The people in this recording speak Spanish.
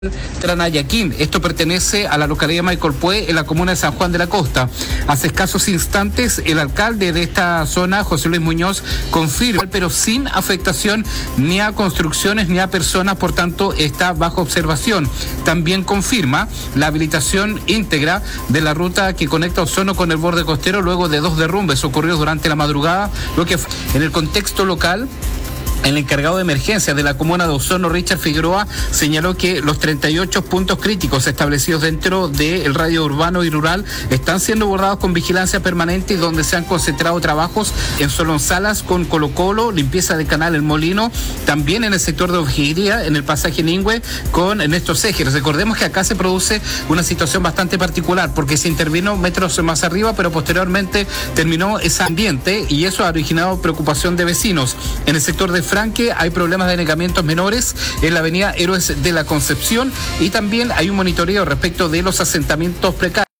Tranayaquín. Esto pertenece a la localidad de Maicolpué, en la comuna de San Juan de la Costa. Hace escasos instantes, el alcalde de esta zona, José Luis Muñoz, confirma, pero sin afectación ni a construcciones ni a personas, por tanto, está bajo observación. También confirma la habilitación íntegra de la ruta que conecta Osorno con el borde costero luego de 2 derrumbes ocurridos durante la madrugada, lo que en el contexto local. El encargado de emergencia de la comuna de Osorno, Richard Figueroa, señaló que los 38 puntos críticos establecidos dentro del radio urbano y rural están siendo abordados con vigilancia permanente y donde se han concentrado trabajos en Solonsalas con Colo Colo, limpieza de canal El Molino, también en el sector de Ovejería, en el pasaje Ningüe con Ernesto Seger. Recordemos que acá se produce una situación bastante particular porque se intervino metros más arriba, pero posteriormente terminó ese ambiente y eso ha originado preocupación de vecinos. En el sector de Franque hay problemas de anegamientos menores en la avenida Héroes de la Concepción y también hay un monitoreo respecto de los asentamientos precarios.